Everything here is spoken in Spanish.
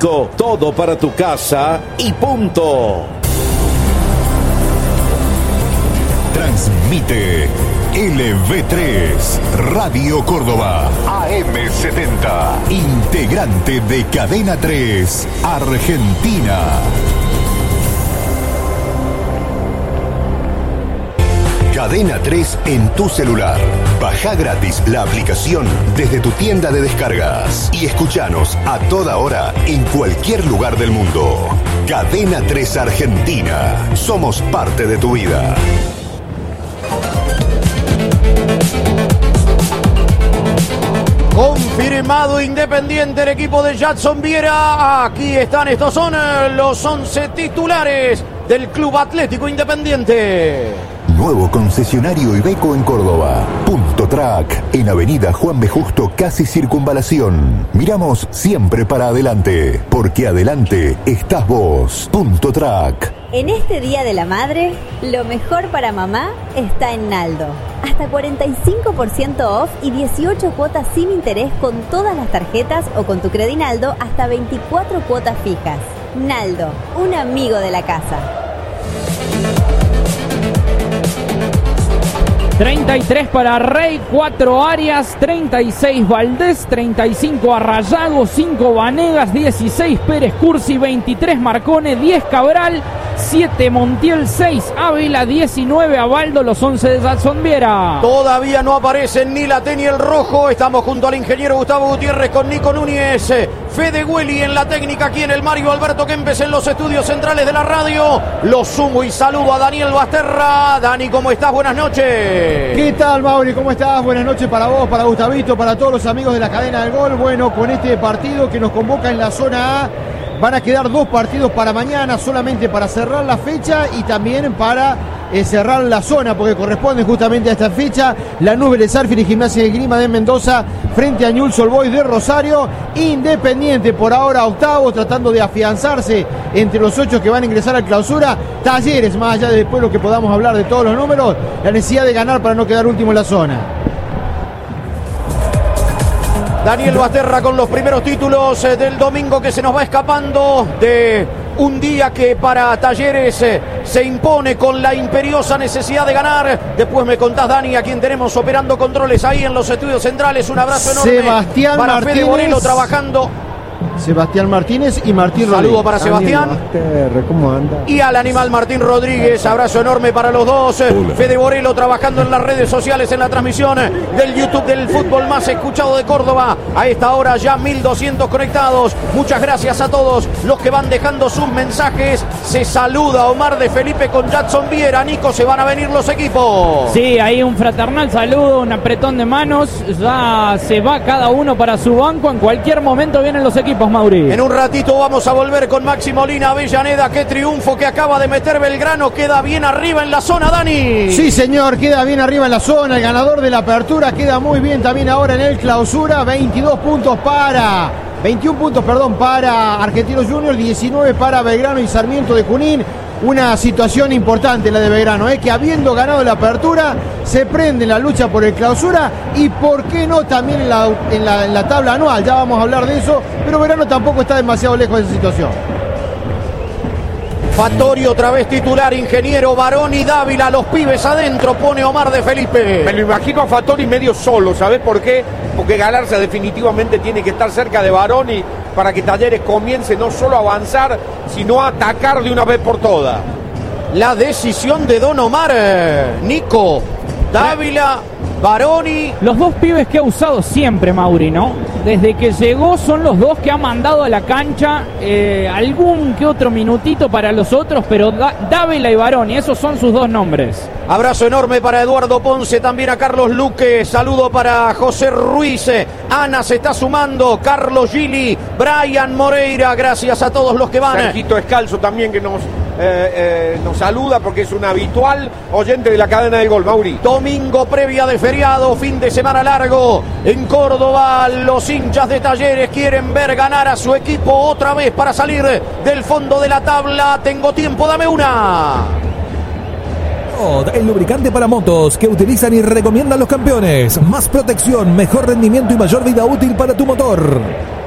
Nico, todo para tu casa y punto. Transmite LV3 Radio Córdoba AM70, integrante de Cadena 3 Argentina. Cadena 3 en tu celular. Baja gratis la aplicación desde tu tienda de descargas y escuchanos a toda hora en cualquier lugar del mundo. Cadena 3 Argentina. Somos parte de tu vida. Confirmado Independiente, el equipo de Jadson Viera. Aquí están, estos son los 11 titulares del Club Atlético Independiente. Nuevo concesionario Iveco en Córdoba. Punto Track, en Avenida Juan B. Justo, casi Circunvalación. Miramos siempre para adelante, porque adelante estás vos. Punto Track. En este Día de la Madre, lo mejor para mamá está en Naldo. Hasta 45% off y 18 cuotas sin interés con todas las tarjetas o con tu Credinaldo hasta 24 cuotas fijas. Naldo, un amigo de la casa. 33 para Rey, 4 Arias, 36 Valdés, 35 Arrayago, 5 Vanegas, 16 Pérez Cursi, 23 Marcone, 10 Cabral, 7 Montiel, 6 Ávila, 19 Abaldo, los 11 de Jadson Viera. Todavía no aparecen ni la T ni el rojo. Estamos junto al ingeniero Gustavo Gutiérrez con Nico Núñez, Fede Güeli en la técnica, aquí en el Mario Alberto Kempes en los estudios centrales de la radio. Los sumo y saludo a Daniel Basterra. Dani, ¿cómo estás? Buenas noches. ¿Qué tal, Mauri? ¿Cómo estás? Buenas noches para vos, para Gustavito, para todos los amigos de la cadena del gol. Bueno, con este partido que nos convoca en la zona A, van a quedar 2 partidos para mañana, solamente para cerrar la fecha y también para cerrar la zona, porque corresponde justamente a esta fecha. Lanús, Vélez Sarsfield y Gimnasia de Esgrima de Mendoza frente a Newell's Old Boys de Rosario. Independiente por ahora octavo, tratando de afianzarse entre los 8 que van a ingresar al clausura. Talleres, más allá de después lo que podamos hablar de todos los números, la necesidad de ganar para no quedar último en la zona. Daniel Basterra con los primeros títulos del domingo, que se nos va escapando de un día que para Talleres se impone con la imperiosa necesidad de ganar. Después me contás, Dani, a quien tenemos operando controles ahí en los estudios centrales. Un abrazo enorme Sebastián para Martínez. Fede Borelo trabajando. Sebastián Martínez y Martín Rodríguez. Saludo para Sebastián. ¿Cómo anda? Y al animal Martín Rodríguez, abrazo enorme para los dos. Hola. Fede Borelo trabajando en las redes sociales en la transmisión del YouTube del fútbol más escuchado de Córdoba. A esta hora ya 1200 conectados. Muchas gracias a todos los que van dejando sus mensajes. Se saluda Omar de Felipe con Jadson Viera. Nico, se van a venir los equipos. Sí, ahí un fraternal saludo, un apretón de manos. Ya se va cada uno para su banco. En cualquier momento vienen los equipos, Mauri. En un ratito vamos a volver con Maxi Molina, Avellaneda. Qué triunfo que acaba de meter Belgrano. Queda bien arriba en la zona, Dani. Sí, señor, queda bien arriba en la zona. El ganador de la apertura queda muy bien también ahora en el clausura. 21 puntos para Argentinos Juniors, 19 para Belgrano y Sarmiento de Junín. Una situación importante la de Belgrano, que habiendo ganado la apertura se prende en la lucha por el clausura y por qué no también en la tabla anual. Ya vamos a hablar de eso, pero Belgrano tampoco está demasiado lejos de esa situación. Fattori otra vez titular, ingeniero, Barón y Dávila, los pibes adentro, pone Omar de Felipe. Me lo imagino a Fattori medio solo, ¿sabés por qué? Porque Galarza definitivamente tiene que estar cerca de Baroni para que Talleres comience no solo a avanzar, sino a atacar de una vez por todas. La decisión de Don Omar, Nico, Dávila, Baroni. Los dos pibes que ha usado siempre Mauri, ¿no? Desde que llegó son los dos que ha mandado a la cancha, algún que otro minutito para los otros, pero Dávila y Baroni, esos son sus dos nombres. Abrazo enorme para Eduardo Ponce, también a Carlos Luque, saludo para José Ruiz, Ana se está sumando, Carlos Gili, Brian Moreira, gracias a todos los que van. Sergito Escalzo también que nos saluda porque es un habitual oyente de la cadena del gol, Mauri. Domingo previa de feriado, fin de semana largo en Córdoba. Los hinchas de Talleres quieren ver ganar a su equipo otra vez para salir del fondo de la tabla. Tengo tiempo, dame una. El lubricante para motos que utilizan y recomiendan los campeones. Más protección, mejor rendimiento y mayor vida útil para tu motor.